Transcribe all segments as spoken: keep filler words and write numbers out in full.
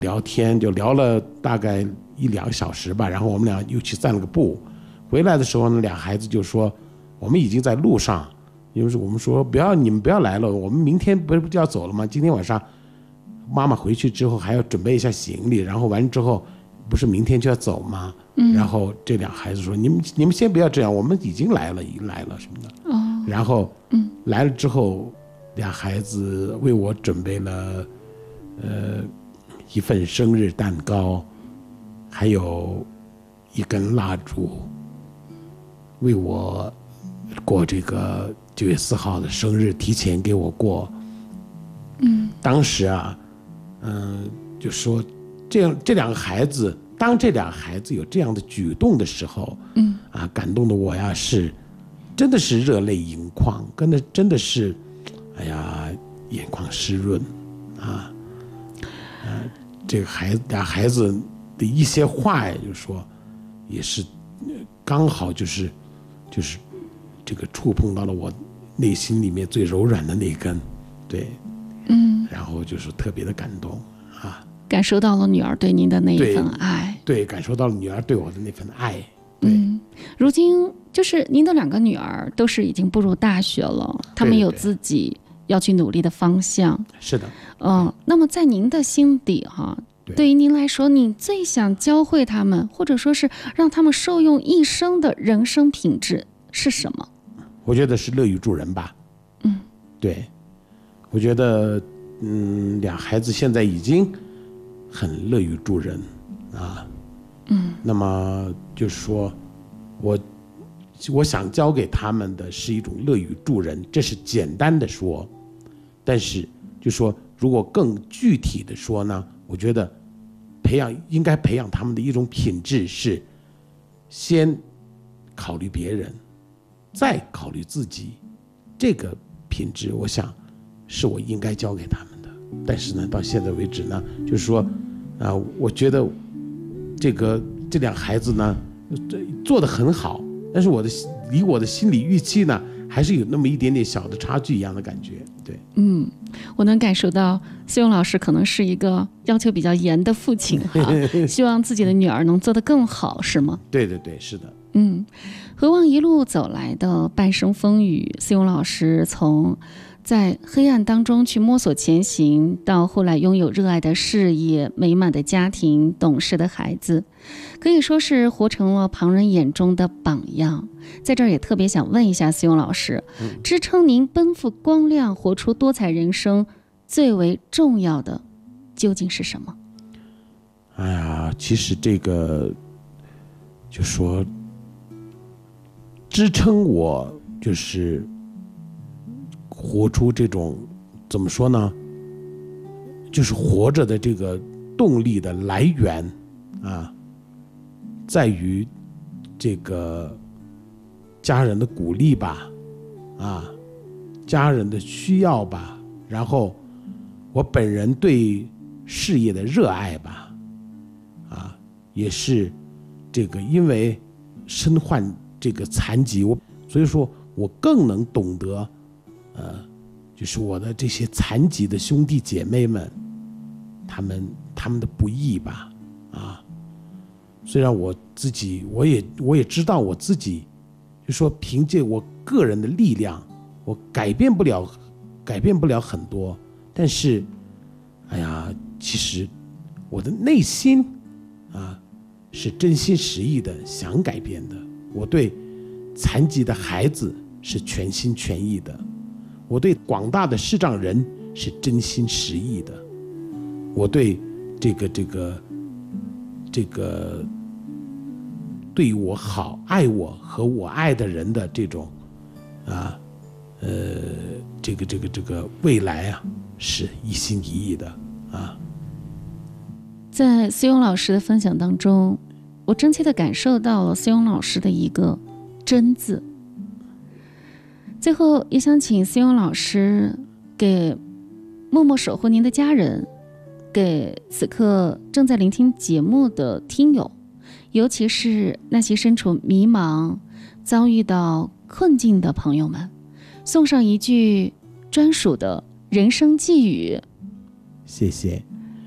聊天，就聊了大概一两个小时吧，然后我们俩又去散了个步。回来的时候呢，俩孩子就说我们已经在路上，因为我们说不要，你们不要来了，我们明天不是就要走了吗？今天晚上妈妈回去之后还要准备一下行李，然后完了之后不是明天就要走吗？嗯、然后这俩孩子说你们你们先不要这样，我们已经来了，已经来了什么的。哦、然后、嗯、来了之后，俩孩子为我准备了呃一份生日蛋糕，还有一根蜡烛，为我过这个九月四号的生日提前给我过。嗯，当时啊，嗯、呃，就说这样这两个孩子，当这两个孩子有这样的举动的时候，嗯，啊，感动的我呀是真的是热泪盈眶，跟的真的是，哎呀，眼眶湿润，啊，呃，这个孩子俩孩子的一些话呀，就说也是刚好就是就是这个触碰到了我内心里面最柔软的那根，对。嗯，然后就是特别的感动啊， 感受到了女儿对您的那一份爱。 对，对，感受到了女儿对我的那份爱。对， 嗯，如今就是您的两个女儿都是已经步入大学了，她们有自己要去努力的方向。 是的， 嗯、呃，那么在您的心底哈，对，对于您来说，你最想教会他们，或者说是让他们受用一生的人生品质是什么？ 我觉得是乐于助人吧。嗯，对。我觉得，嗯，俩孩子现在已经很乐于助人啊，嗯，那么就是说，我我想教给他们的是一种乐于助人，这是简单的说，但是就说如果更具体的说呢，我觉得培养应该培养他们的一种品质是，先考虑别人，再考虑自己，这个品质，我想。是我应该教给他们的，但是呢，到现在为止呢，就是说，啊、呃，我觉得这个这两孩子呢，做得很好，但是我的离我的心理预期呢，还是有那么一点点小的差距一样的感觉。对， 嗯，我能感受到思勇老师可能是一个要求比较严的父亲哈，希望自己的女儿能做得更好，是吗？ 对对对，是的。 嗯，回望一路走来的半生风雨，思勇老师从在黑暗当中去摸索前行，到后来拥有热爱的事业、美满的家庭、懂事的孩子，可以说是活成了旁人眼中的榜样。在这儿也特别想问一下思勇老师，嗯、支撑您奔赴光亮、活出多彩人生最为重要的究竟是什么？ 哎呀，其实这个就说支撑我就是活出这种怎么说呢，就是活着的这个动力的来源啊，在于这个家人的鼓励吧，啊，家人的需要吧，然后我本人对事业的热爱吧，啊，也是这个因为身患这个残疾，我所以说我更能懂得呃，就是我的这些残疾的兄弟姐妹们，他们他们的不易吧，啊，虽然我自己我也我也知道我自己，就说凭借我个人的力量，我改变不了改变不了很多，但是，哎呀，其实我的内心啊是真心实意的想改变的，我对残疾的孩子是全心全意的。我对广大的视障人是真心实意的，我对这个这个这个对我好、爱我和我爱的人的这种啊呃这个这个这个未来啊，是一心一意的啊。 在思勇老师的分享当中，我真切地感受到了思勇老师的一个真字。最后也想请思勇老师给默默守护您的家人，给此刻正在聆听节目的听友，尤其是那些身处迷茫、遭遇到困境的朋友们，送上一句专属的人生寄语。 谢谢。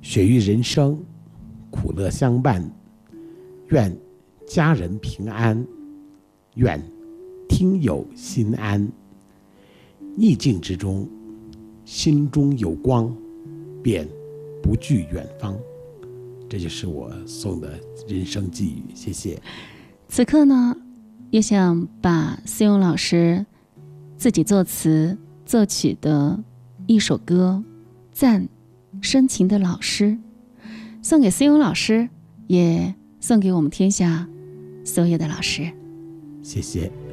雪域人生，苦乐相伴，愿家人平安，愿听友心安。逆境之中，心中有光，便不惧远方。这就是我送的人生寄语，谢谢。 此刻呢，也想把思勇老师自己作词作曲的一首歌《赞深情的老师》送给思勇老师，也送给我们天下所有的老师。 谢谢。